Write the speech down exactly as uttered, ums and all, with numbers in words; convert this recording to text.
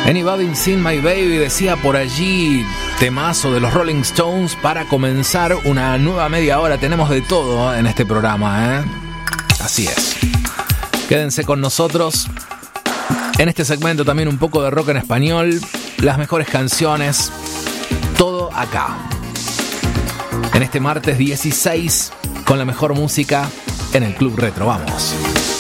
Anybody Seen My Baby, decía por allí, temazo de los Rolling Stones para comenzar una nueva media hora. Tenemos de todo en este programa, ¿eh? Así es. Quédense con nosotros. En este segmento también un poco de rock en español, las mejores canciones, todo acá. En este martes dieciséis, con la mejor música en el Club Retro. Vamos.